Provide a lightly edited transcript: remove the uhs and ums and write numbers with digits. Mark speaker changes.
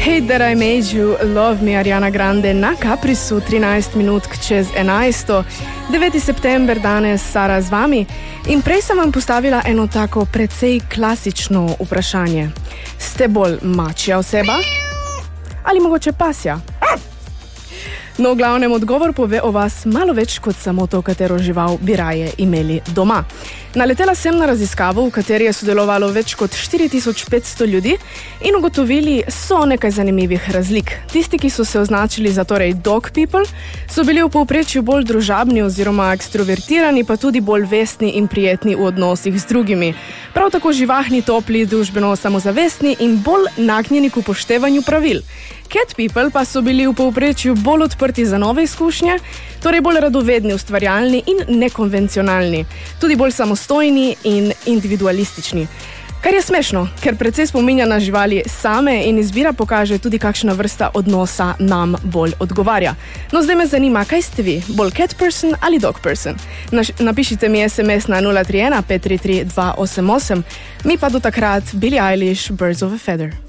Speaker 1: Hate That I Made You, Love Me, Ariana Grande na Caprisu, 13 minutk čez 11. 9. september danes, Sara z vami. In prej sem vam postavila eno tako precej klasično vprašanje. Ste bolj mačja oseba? Ali mogoče pasja? No, v glavnem odgovor pove o vas malo več kot samo to, katero žival bi raje imeli doma. Naletela sem na raziskavo, v kateri je sodelovalo več kot 4500 ljudi in ugotovili so nekaj zanimivih razlik. Tisti, ki so se označili za torej dog people, so bili v povprečju bolj družabni oziroma ekstrovertirani, pa tudi bolj vestni in prijetni v odnosih z drugimi. Prav tako živahni, topli, družbeno samozavestni in bolj nagnjeni k upoštevanju pravil. Cat people pa so bili v povprečju bolj odprti za nove izkušnje, torej bolj radovedni, ustvarjalni in nekonvencionalni, tudi bolj samostojni in individualistični. Kar je smešno, ker precej spominja na živali same in izbira pokaže tudi, kakšna vrsta odnosa nam bolj odgovarja. No, zdaj me zanima, kaj ste vi, bolj cat person ali dog person? Napišite mi SMS na 031 533 288, mi pa do takrat Billie Eilish, Birds of a Feather.